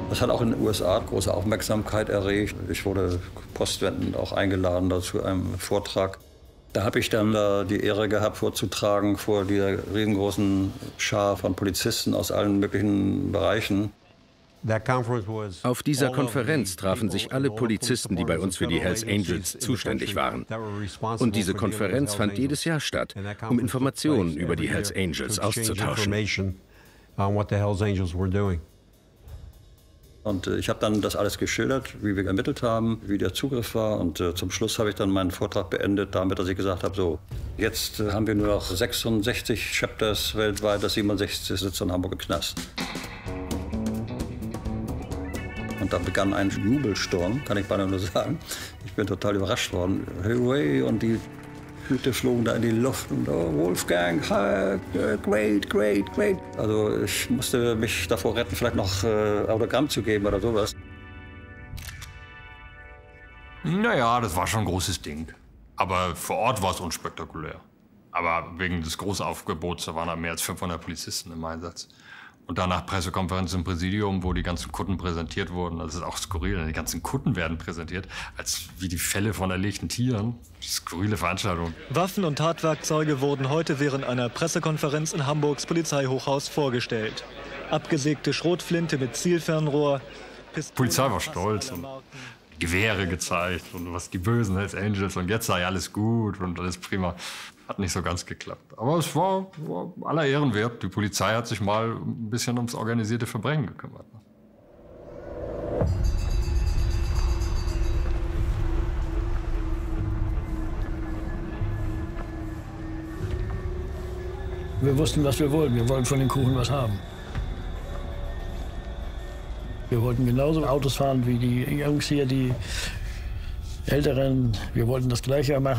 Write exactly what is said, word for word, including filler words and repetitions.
Das hat auch in den U S A große Aufmerksamkeit erregt. Ich wurde postwendend auch eingeladen dazu einem Vortrag. Da habe ich dann äh, die Ehre gehabt, vorzutragen vor dieser riesengroßen Schar von Polizisten aus allen möglichen Bereichen. Auf dieser Konferenz trafen sich alle Polizisten, die bei uns für die Hells Angels zuständig waren. Und diese Konferenz fand jedes Jahr statt, um Informationen über die Hells Angels auszutauschen. Und äh, ich habe dann das alles geschildert, wie wir ermittelt haben, wie der Zugriff war. Und äh, zum Schluss habe ich dann meinen Vortrag beendet damit, dass ich gesagt habe, so, jetzt äh, haben wir nur noch sechsundsechzig Chapters weltweit, das siebenundsechzigste sitzt in Hamburg im Knast. Und da begann ein Jubelsturm, kann ich beinahe nur sagen. Ich bin total überrascht worden. Hooray! Und die Hüte flogen da in die Luft. Und oh, Wolfgang, hi, great, great, great. Also ich musste mich davor retten, vielleicht noch äh, Autogramm zu geben oder sowas. Naja, das war schon ein großes Ding. Aber vor Ort war es unspektakulär. Aber wegen des Großaufgebots, da waren da mehr als fünfhundert Polizisten im Einsatz. Und danach Pressekonferenz im Präsidium, wo die ganzen Kutten präsentiert wurden. Das ist auch skurril. Die ganzen Kutten werden präsentiert, als wie die Felle von erlegten Tieren. Skurrile Veranstaltung. Waffen und Tatwerkzeuge wurden heute während einer Pressekonferenz in Hamburgs Polizeihochhaus vorgestellt. Abgesägte Schrotflinte mit Zielfernrohr. Die Polizei war stolz und Gewehre gezeigt und was die bösen Hells Angels und jetzt sei alles gut und alles prima. Hat nicht so ganz geklappt. Aber es war, war aller Ehren wert. Die Polizei hat sich mal ein bisschen ums organisierte Verbrechen gekümmert. Wir wussten, was wir wollten. Wir wollten von den Kuchen was haben. Wir wollten genauso Autos fahren wie die Jungs hier, die Älteren. Wir wollten das Gleiche machen.